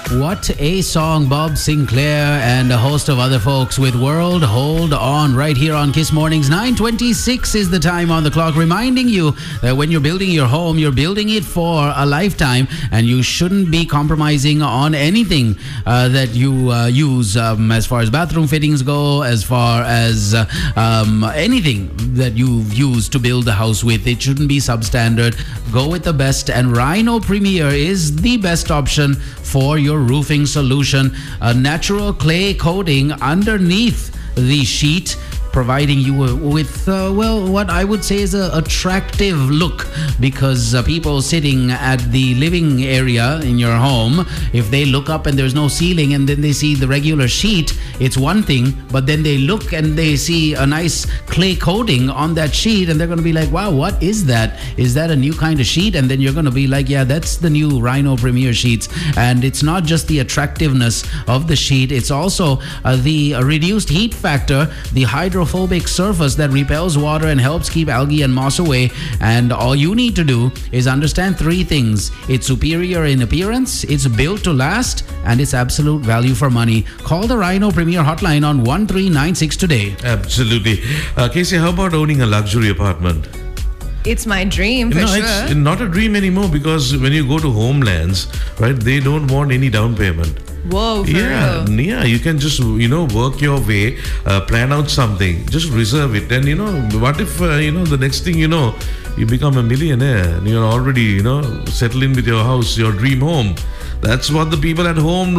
What a song. Bob Sinclair and a host of other folks with World Hold On right here on Kiss Mornings. 9:26 is the time on the clock, reminding you that when you're building your home, you're building it for a lifetime, and you shouldn't be compromising on anything that you use as far as bathroom fittings go, as far as anything that you've used to build the house with. It shouldn't be substandard. Go with the best, and Rhino Premier is the best option for your roofing solution. A natural clay coating underneath the sheet, providing you with, what I would say is an attractive look, because people sitting at the living area in your home, if they look up and there's no ceiling and then they see the regular sheet, it's one thing, but then they look and they see a nice clay coating on that sheet and they're going to be like, wow, what is that? Is that a new kind of sheet? And then you're going to be like, yeah, that's the new Rhino Premier sheets. And it's not just the attractiveness of the sheet, it's also the reduced heat factor, the hydrophobic surface that repels water and helps keep algae and moss away. And all you need to do is understand three things: it's superior in appearance, it's built to last, and it's absolute value for money. Call the Rhino Premier hotline on 1396 today. Absolutely. Casey, how about owning a luxury apartment? It's my dream for sure. It's not a dream anymore, because when you go to Homelands, right, they don't want any down payment. Whoa, for real? Yeah, you can just, work your way, plan out something, just reserve it. And, what if, the next thing you know, you become a millionaire and you're already, settling with your house, your dream home. That's what the people at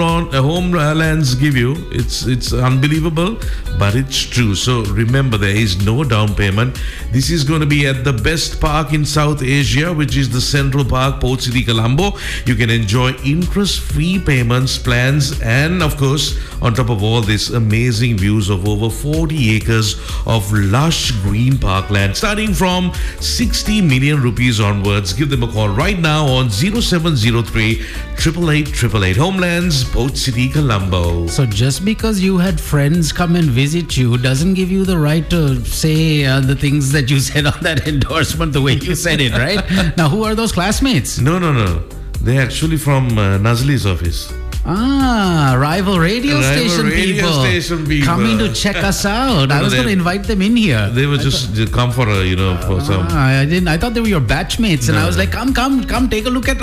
Homelands give you. It's unbelievable, but it's true. So remember, there is no down payment. This is going to be at the best park in South Asia, which is the Central Park, Port City, Colombo. You can enjoy interest-free payments, plans, and of course, on top of all this, amazing views of over 40 acres of lush green parkland, starting from 60 million rupees onwards. Give them a call right now on 0703 888 Homelands, Port City, Colombo. So just because you had friends come and visit you doesn't give you the right to say the things that you said on that endorsement the way you said it, right? Now, who are those classmates? No. They're actually from Nazli's office. Rival radio station people coming to check us out. I was going to invite them in here. They were just come for for some. I thought they were your batchmates, and I was like, come, take a look at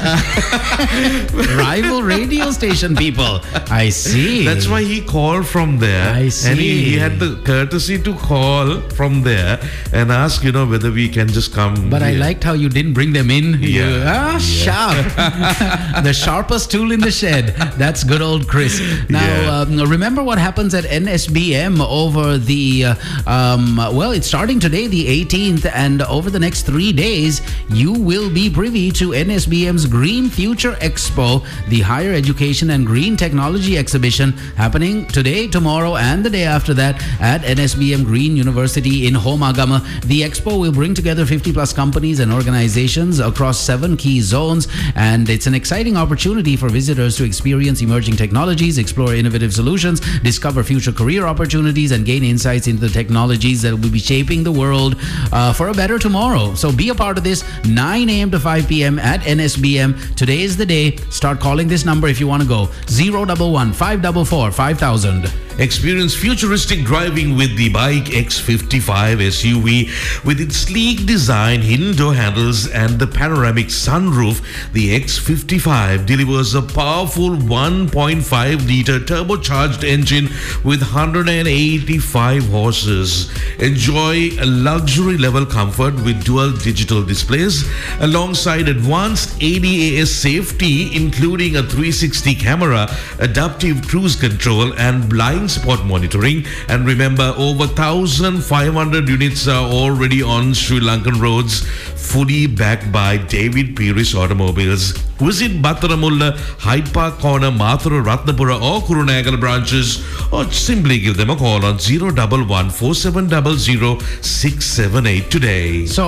rival radio station people. I see. That's why he called from there. I see. And he had the courtesy to call from there and ask, whether we can just come. But I liked how you didn't bring them in. Sharp. The sharpest tool in the shed. That's good old Chris. Now, remember what happens at NSBM over the, it's starting today, the 18th, and over the next 3 days, you will be privy to NSBM's Green Future Expo, the higher education and green technology exhibition happening today, tomorrow, and the day after that at NSBM Green University in Homagama. The expo will bring together 50 plus companies and organizations across 7 key zones, and it's an exciting opportunity for visitors to experience emerging technologies, explore innovative solutions, discover future career opportunities, and gain insights into the technologies that will be shaping the world for a better tomorrow. So be a part of this, 9 a.m. to 5 p.m. at NSBM. Today is the day. Start calling this number if you want to go. 011 544 5000. Experience futuristic driving with the Bike X55 SUV. With its sleek design, hidden door handles, and the panoramic sunroof, the X55 delivers a powerful 1.5-liter turbocharged engine with 185 horses. Enjoy a luxury-level comfort with dual digital displays alongside advanced ADAS safety, including a 360 camera, adaptive cruise control, and blind spot monitoring. And remember, over 1,500 units are already on Sri Lankan roads, fully backed by David Pieris Automobiles. Visit Battaramulla, Hyde Park Corner, Mathura, Ratnapura or Kurunegala branches, or simply give them a call on 011 4700 678 today. So